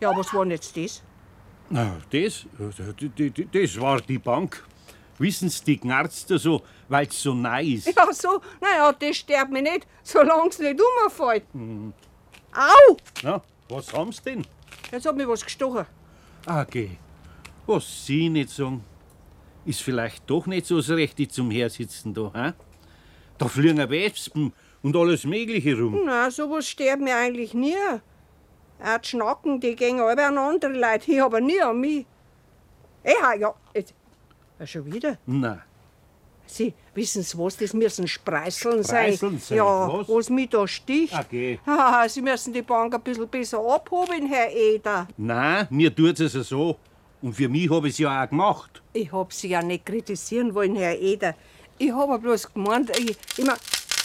Ja, was war denn jetzt das? Na, das war die Bank. Wissen Sie, die knarzt da so, weil's so neu ist. Ja, so, naja, das stört mich nicht, solange es nicht umfällt. Au! Na, was haben Sie denn? Jetzt hat mich was gestochen. Okay. Was Sie nicht sagen, ist vielleicht doch nicht so das Rechte zum Hersitzen da, hä? Da fliegen Wespen und alles Mögliche rum. Na, sowas stört mich eigentlich nie. Auch die Schnacken, die gehen alle an andere Leute, ich aber nie an mich. Ja, jetzt. Schon wieder? Nein. Sie, wissen Sie was, das müssen Spreißeln sein. Spreißeln sein, ja, was mich da sticht. Okay. Sie müssen die Bank ein bisschen besser abhoben, Herr Eder. Nein, mir tut's es so. Und für mich hab ich's ja auch gemacht. Ich hab Sie ja nicht kritisieren wollen, Herr Eder. Ich hab ja bloß gemeint, ich mein...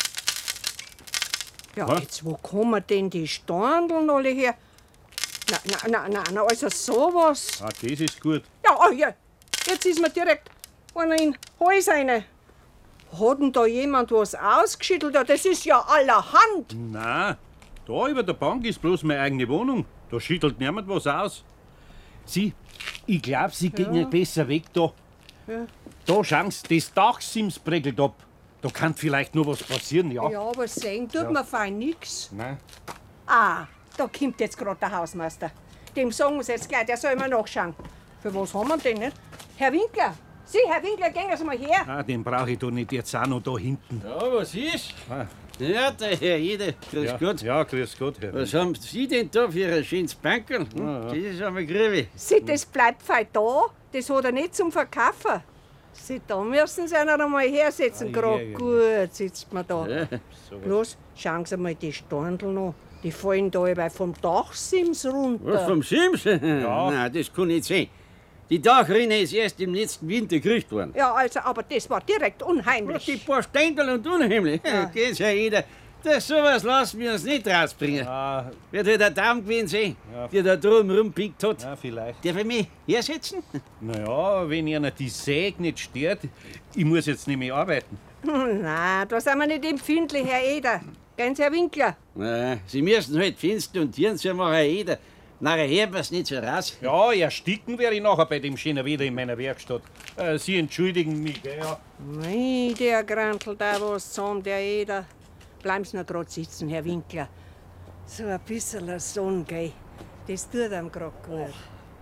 Ja, Was? jetzt, wo kommen denn die Standeln alle her? Na, also sowas. Ah, das ist gut. Ja, jetzt ist mir direkt einer in den Hals rein. Hat denn da jemand was ausgeschüttelt? Ja, das ist ja allerhand. Nein, da über der Bank ist bloß meine eigene Wohnung. Da schüttelt niemand was aus. Sie, ich glaub, Sie gehen ja besser weg da. Ja. Da, schauen Sie, das Dachsims prägelt ab. Da kann vielleicht nur was passieren, ja. Ja, aber sehen tut mir fein nix. Nein. Ah, da kommt jetzt gerade der Hausmeister. Dem sagen wir jetzt gleich, der soll mal nachschauen. Für was haben wir denn, nicht? Herr Winkler! Sie, Herr Winkler, gehen Sie mal her. Ah, den brauche ich doch nicht jetzt auch noch da hinten. Ja, was ist? Ah. Ja, der Herr Eder, grüß Gott. Ja, grüß Gott, Herr. Was haben Sie denn da für ein schönes Bankerl? Das ist einmal Grübe. Sie, das bleibt fein da. Das hat er nicht zum Verkaufen. Sie, da müssen Sie noch einmal hersetzen. Gerade gut sitzt man da. Ja. Bloß, schauen Sie mal die Standel noch. Die fallen da bei vom Dachsims runter. Was, vom Sims? Ja. Nein, das kann nicht sein. Die Dachrinne ist erst im letzten Winter gekriegt worden. Ja, also, aber das war direkt Was, unheimlich. die paar Ständel und unheimlich. Ja. Geht's, Herr Eder. Das sowas lassen wir uns nicht rausbringen. Ah, Wird halt der Damen gewesen sein, Ja. der da drum rumpickt hat. ja, vielleicht. Darf ich mich hersetzen? Naja, wenn Ihnen die Säge nicht stört, ich muss jetzt nicht mehr arbeiten. Nein, da sind wir nicht empfindlich, Herr Eder. Gehen Sie, Herr Winkler. Nein, Sie müssen halt Fenster und Türen zu machen, Herr Eder. Nachher hört man's nicht so raus. Ja, ersticken werde ich nachher bei dem schönen Wetter in meiner Werkstatt. Sie entschuldigen mich, gell? Ja. Mei, der grantelt da was zusammen, der Eder. Bleiben Sie noch grad sitzen, Herr Winkler. So ein bisschen Sonne, gell? Das tut ihm grad gut.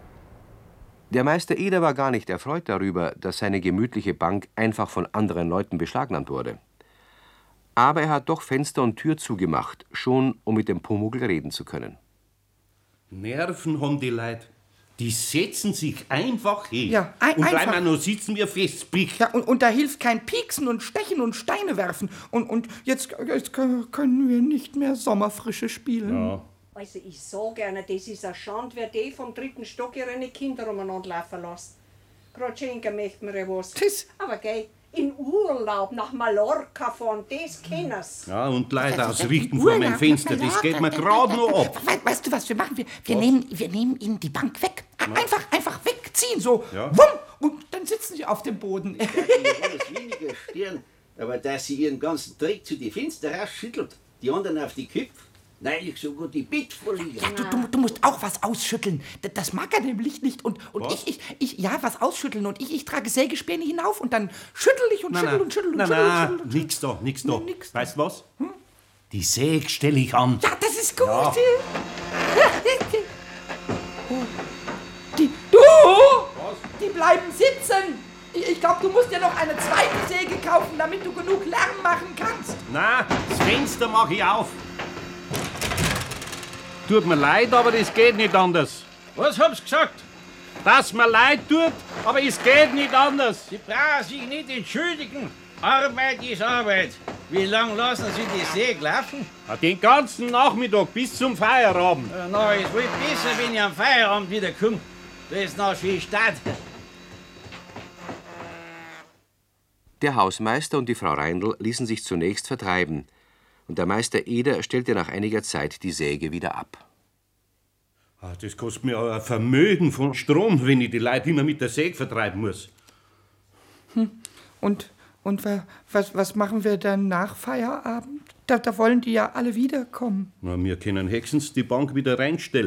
Der Meister Eder war gar nicht erfreut darüber, dass seine gemütliche Bank einfach von anderen Leuten beschlagnahmt wurde. Aber er hat doch Fenster und Tür zugemacht, schon um mit dem Pumuckl reden zu können. Nerven haben die Leute. Die setzen sich einfach hin. Ja, und bleiben einfach. auch noch sitzen wie festbicht. Ja, und da hilft kein Pieksen und Stechen und Steine werfen. Und jetzt können wir nicht mehr Sommerfrische spielen. Ja. Also, ich sag gerne, das ist eine Schande, wer die vom 3. Stock ihre Kinder umeinander laufen lässt. Gerade schenken möchten wir ja was. Das- Aber gell, in Urlaub nach Mallorca fahren, das kennen sie. Ja, und Leute ausrichten vor meinem Fenster, das geht mir gerade noch ab. Weißt du, was wir machen? Wir nehmen ihnen die Bank weg. Einfach wegziehen, so. Ja. Wumm, und dann sitzen sie auf dem Boden. Alles weniger stören, aber dass sie ihren ganzen Dreck zu die Fenster rausschüttelt, die anderen auf die Köpfe, neulich sogar die Bettvorlieger. Du musst auch was ausschütteln. Das mag er nämlich nicht. Und Was? ich was ausschütteln. Und ich trage Sägespäne hinauf und dann schüttel ich und schüttel und schüttel und Nein, schüttel und nein, schüttel und schüttel. nix da, nix da. Nee, nix. Weißt du was? Die Säge stelle ich an. Ja, das ist gut. Ja. Die bleiben sitzen. Ich glaube, du musst dir noch eine zweite Säge kaufen, damit du genug Lärm machen kannst. Nein, das Fenster mache ich auf. Tut mir leid, aber das geht nicht anders. Was haben Sie gesagt? Dass mir leid tut, aber es geht nicht anders. Sie brauchen sich nicht entschuldigen. Arbeit ist Arbeit. Wie lange lassen Sie die Säge laufen? Den ganzen Nachmittag bis zum Feierabend. Na, es wird besser, wenn ich am Feierabend wieder komme. Da ist noch viel Stadt. Der Hausmeister und die Frau Reindl ließen sich zunächst vertreiben, und der Meister Eder stellte nach einiger Zeit die Säge wieder ab. Das kostet mir ein Vermögen von Strom, wenn ich die Leute immer mit der Säge vertreiben muss. Und was machen wir dann nach Feierabend? Da wollen die ja alle wiederkommen. Na, wir können höchstens die Bank wieder reinstellen.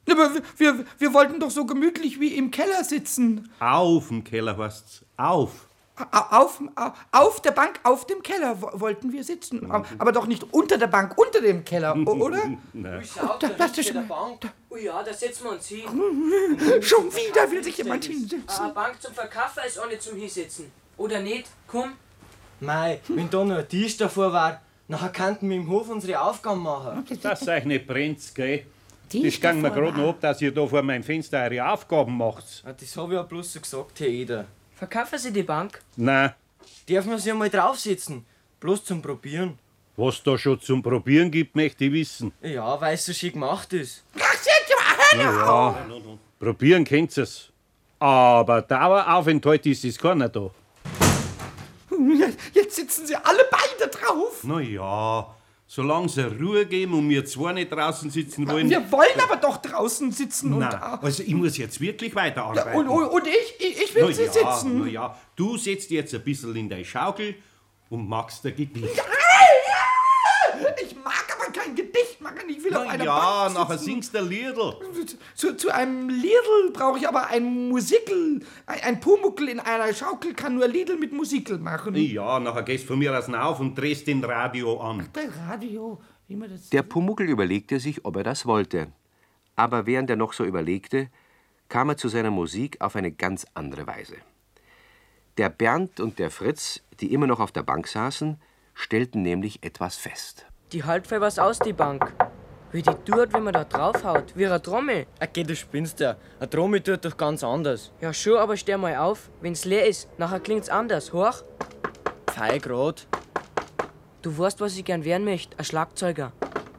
Aber wir wollten doch so gemütlich wie im Keller sitzen. Auf dem Keller heißt's. Auf. Auf der Bank, auf dem Keller wollten wir sitzen. Aber doch nicht unter der Bank, unter dem Keller, oder? Nein. Schaut Da- da, das da ist- der Bank. Oh ja, da setzen wir uns hin. Schon wieder will sich jemand Eine hinsetzen. Bank zum Verkaufen ist auch nicht zum Hinsetzen. Oder nicht? Komm. Mei, wenn da noch ein Tisch davor war, nachher könnten wir im Hof unsere Aufgaben machen. Dass euch nicht brennt, gell? Die Das ist ging mir davor gerade noch ab, dass ihr da vor meinem Fenster eure Aufgaben macht. Ja, das hab ich ja bloß so gesagt, Herr Eder. Verkaufen Sie die Bank? Nein, Dürfen wir sie einmal draufsetzen? Bloß zum Probieren. was da schon zum Probieren gibt, möchte ich wissen. Ja, weil es so schön gemacht ist. Ach, seht ihr mal, Ja, probieren könnt ihr's. Aber Daueraufenthalt ist es keiner da. jetzt sitzen sie alle beide drauf. Na ja, solange sie Ruhe geben und wir zwei nicht draußen sitzen wollen. Wir wollen aber doch draußen sitzen und... Nein, also ich muss jetzt wirklich weiterarbeiten. Und ich will sie sitzen. Na ja, du setzt jetzt ein bisschen in deine Schaukel und machst ein Gedicht. Ich mag aber kein Gedicht machen, ich will auf Na einer ja, Bank nachher sitzen. singst du ein Liedl. Zu einem Liedl brauche ich aber ein Musikel. Ein Pumuckl in einer Schaukel kann nur Liedl mit Musikel machen. Ja, nachher gehst du von mir aus auf und drehst den Radio an. Der Radio, wie man das... Der Pumuckl überlegte sich, ob er das wollte. Aber während er noch so überlegte, kam er zu seiner Musik auf eine ganz andere Weise. Der Bernd und der Fritz, die immer noch auf der Bank saßen, stellten nämlich etwas fest. Die halt für was aus, die Bank. Wie die tut, wenn man da draufhaut. Wie eine Trommel. Okay, du spinnst ja. Eine Trommel tut doch ganz anders. Ja schon, aber steh mal auf. Wenn's leer ist, nachher klingt's anders. Hoch. 2 Grad. Du weißt, was ich gern werden möchte. Ein Schlagzeuger.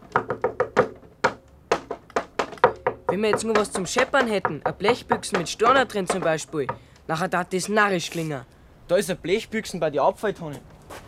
Wenn wir jetzt nur was zum Scheppern hätten, ein Blechbüchsen mit Storner drin zum Beispiel, nachher darf das narrisch klingen. Da ist ein Blechbüchsen bei der Abfalltonne.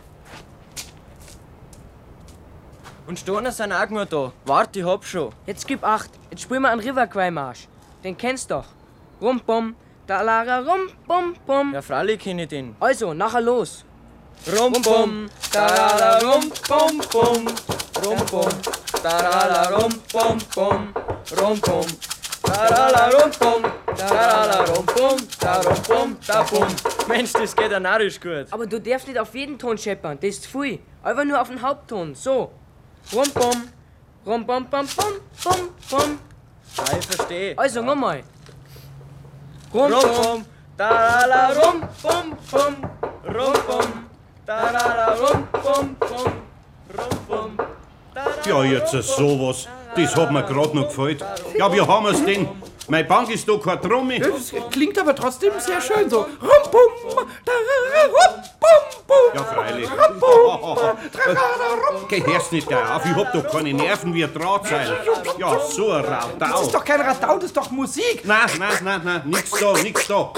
Und Storner sind auch nur da. Warte, ich hab schon. Jetzt gib acht. Jetzt spielen wir einen Riverquai-Marsch. Den kennst doch. Rum bum, da lara rum bum bum. Ja, freilich kenn ich den. Also, nachher los. Rum bum, da rum bum bum. Rum bum, da rum bum bum. Rum bum, da rum bum. Da rum bum, da rum bum, da bum. Mensch, das geht ja narrisch gut. Aber du darfst nicht auf jeden Ton scheppern, das ist zu viel. Einfach nur auf den Hauptton, so. Rum bum, rum bum bum bum bum bum. Ja, ich versteh. Also, nochmal. Rum Rum bum, bum, da rum bum bum. Rum bum, da rum bum bum. Rum bum, Ja, jetzt sowas. Das hat mir gerade noch gefällt. Ja, wie haben wir's denn? Meine Bank ist doch keine Trommel. Das klingt aber trotzdem sehr schön so. Rum, bum, da, rum, bum, bum. Ja, freilich. Rum, bum, tra, rum. Geh, hörst nicht gleich auf, ich hab doch keine Nerven wie ein Drahtseil. Ja, so ein Das Raudau. ist doch kein Radau, das ist doch Musik. Nein, nix da.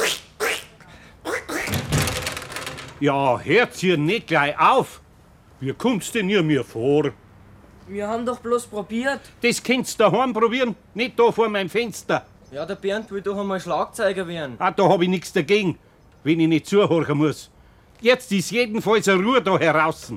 Ja, hört ihr nicht gleich auf. Wie kommt's denn ihr mir vor? wir haben doch bloß probiert. Das könnt's daheim probieren, nicht da vor meinem Fenster. Ja, der Bernd will doch einmal Schlagzeuger werden. Ah, da hab ich nichts dagegen, wenn ich nicht zuhören muss. Jetzt ist jedenfalls eine Ruhe da heraus.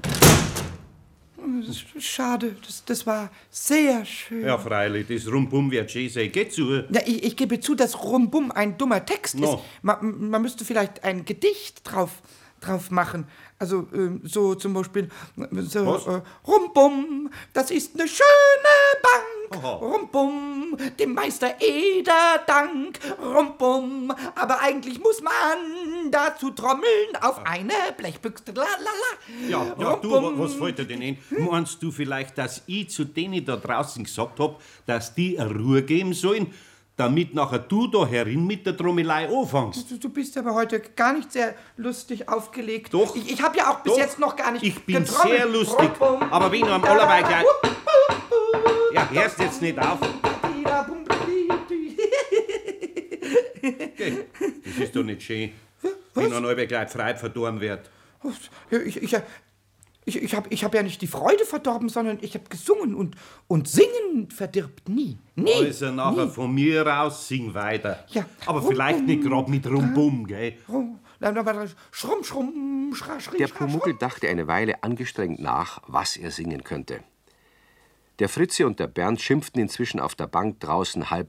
Schade, das war sehr schön. Ja, freilich, das Rumbum wird schön sein. Geh zu. Ja, ich gebe zu, dass Rumbum ein dummer Text No. ist. Man müsste vielleicht ein Gedicht drauf machen. Also so zum Beispiel so, Was? Rumbum, das ist eine schöne Bank. Aha. Rumbum, dem Meister Eder Dank. Rumbum, aber eigentlich muss man dazu trommeln auf eine Blechbüchse. La, la, la. Ja, du, Rumbum. was fällt dir denn ein? Meinst du vielleicht, dass ich zu denen da draußen gesagt hab, dass die eine Ruhe geben sollen, damit nachher du da herin mit der Trommelei anfängst? Du bist aber heute gar nicht sehr lustig aufgelegt. Doch. Ich habe ja auch bis Doch. jetzt noch gar nicht Ich bin getrommelt. sehr lustig, Rumbum. aber wenn du am allerweil gleich... Ja, hörst jetzt nicht auf. Geh, das ist doch nicht schön, wenn ein halber gleich Freude verdorben wird. Ich hab ja nicht die Freude verdorben, sondern ich habe gesungen und singen verdirbt nie. Nie. Also nachher nie. von mir aus sing weiter. Ja. Aber vielleicht nicht gerade mit Rumbum, gell? Schrumm, schrumm, schra, schri, Der schra, Pumuckl dachte eine Weile angestrengt nach, was er singen könnte. Der Fritze und der Bernd schimpften inzwischen auf der Bank draußen halb